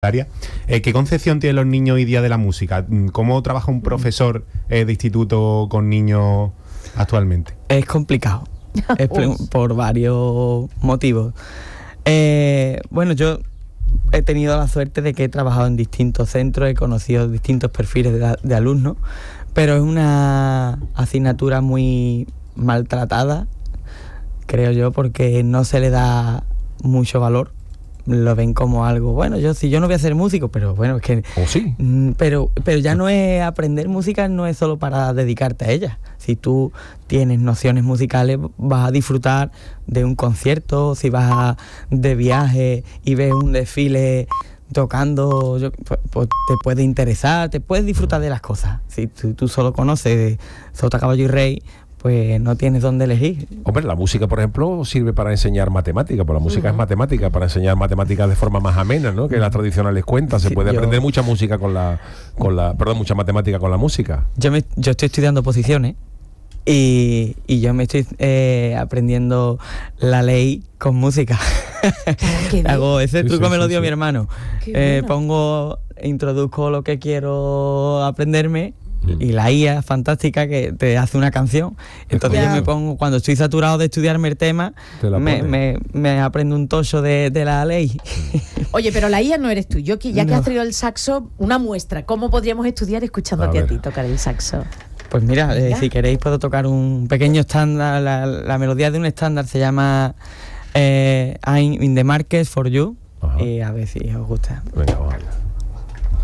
¿Qué concepción tienen los niños hoy día de la música? ¿Cómo trabaja un profesor de instituto con niños actualmente? Es complicado, por varios motivos. Bueno, yo he tenido la suerte de que he trabajado en distintos centros, he conocido distintos perfiles de alumnos, pero es una asignatura muy maltratada, creo yo, porque no se le da mucho valor. Lo ven como algo, bueno, yo no voy a ser músico, pero bueno, es que... ¿O sí? Pero ya no es aprender música, no es solo para dedicarte a ella. Si tú tienes nociones musicales, vas a disfrutar de un concierto, si vas de viaje y ves un desfile tocando, pues te puede interesar, te puedes disfrutar de las cosas. Si tú solo conoces Sota, Caballo y Rey, pues no tienes dónde elegir. Hombre, la música, por ejemplo, sirve para enseñar matemática, pues la música es matemática, para enseñar matemáticas de forma más amena, ¿no? Que las tradicionales cuentas. Se puede aprender mucha música mucha matemática con la música. Yo estoy estudiando oposiciones y yo me estoy aprendiendo la ley con música. Hago ese truco, me lo dio mi hermano. Introduzco lo que quiero aprenderme. Y la IA fantástica que te hace una canción. Entonces yo me pongo, cuando estoy saturado de estudiarme el tema, me aprendo un tocho de la ley. Oye, pero la IA no eres tú. Ya que has traído el saxo, una muestra. ¿Cómo podríamos estudiar escuchándote a ti tocar el saxo? Pues mira, si queréis puedo tocar un pequeño estándar. La melodía de un estándar se llama I'm in the market for you. Y a ver si os gusta. Venga, vamos.